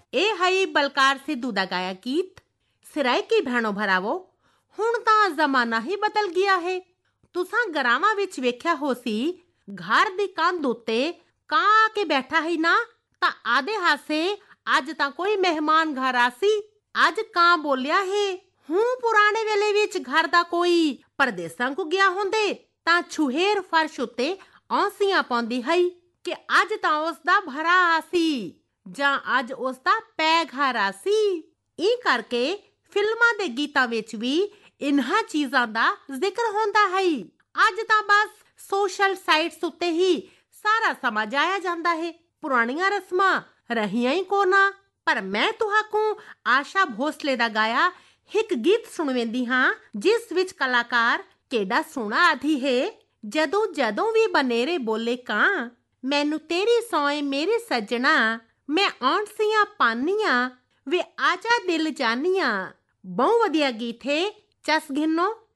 ਇਹ ਹੈ ਬਲਕਾਰ ਸਿੱਧੂ ਦਾ ਗਾਇਆ ਗੀਤ। ਸਰਾਇਕੀ ਭੈਣੋ ਭਰਾਵੋ, ਹੁਣ ਤਾਂ ਜ਼ਮਾਨਾ ਹੀ ਬਦਲ ਗਿਆ ਹੈ। ਤੁਸਾਂ ਘਰਾਵਾਂ ਵਿੱਚ ਵੇਖਿਆ ਹੋ ਸੀ, ਘਰ ਦੀ ਕੰਧ ਉੱਤੇ ਕਾਂ ਆ ਕੇ ਬੈਠਾ ਹੈ ਨਾ, ਤਾਂ ਆਦੇ ਹਾਸੇ ਅੱਜ ਤਾਂ ਕੋਈ ਮਹਿਮਾਨ ਘਰ ਆਸੀ, ਅੱਜ ਕਾਂ ਬੋਲਿਆ ਹੈ। ਹੁਣ ਪੁਰਾਣੇ ਵੇਲੇ ਵਿੱਚ ਘਰ ਦਾ ਕੋਈ ਪਰਦੇਸਾਂ ਕੋ ਗਿਆ ਹੁੰਦੇ ਤਾਂ ਛੁਹੇਰ ਫਰਸ਼ ਉੱਤੇ ਔਂਸੀਆਂ ਪਾਉਂਦੀ ਹੈ ਕਿ ਅੱਜ ਤਾਂ ਉਸ ਦਾ ਭਰਾ ਆਸੀ ਜਾਂ ਅੱਜ ਉਸ ਦਾ ਪੈ ਘਰ ਆਸੀ। ਇਹ ਕਰਕੇ ਫਿਲਮਾਂ ਦੇ ਗੀਤਾਂ ਵਿੱਚ ਵੀ ਇਨ੍ਹਾਂ ਚੀਜ਼ਾਂ ਦਾ ਜ਼ਿਕਰ ਹੁੰਦਾ ਹੈ। ਅੱਜ ਤਾਂ ਬਸ ਸੋਸ਼ਲ ਸਾਈਟਸ ਉੱਤੇ ਹੀ ਸਾਰਾ ਸਮਾਂ ਜਾਇਆ ਜਾਂਦਾ ਹੈ। ਪੁਰਾਣੀਆਂ ਰਸਮਾਂ ਰਹੀਆਂ ਹੀ ਕੋਨਾ। ਪਰ ਮੈਂ ਤੁਹਾਨੂੰ ਆਸ਼ਾ ਭੋਸਲੇ ਦਾ ਗਾਇਆ ਇੱਕ ਗੀਤ ਸੁਣਵੇਂਦੀ ਹਾਂ, ਜਿਸ ਵਿੱਚ ਕਲਾਕਾਰ ਕਿਹੜਾ ਸੋਹਣਾ ਆਦੀ ਹੈ। ਜਦੋਂ ਜਦੋਂ ਵੀ ਬਨੇਰੇ ਬੋਲੇ ਕਾਂ, ਮੈਨੂੰ ਤੇਰੀ ਸੌਏ ਮੇਰੇ ਸੱਜਣਾ, ਮੈਂ ਔਂਸੀਆਂ ਪਾਨੀਆਂ ਵੇ ਆਜਾ ਦਿਲ ਜਾਨੀਆਂ। ਬਹੁਤ ਵਧੀਆ ਗੀਤ ਹੈ। ਚਸ ਘਿੰਨੋ।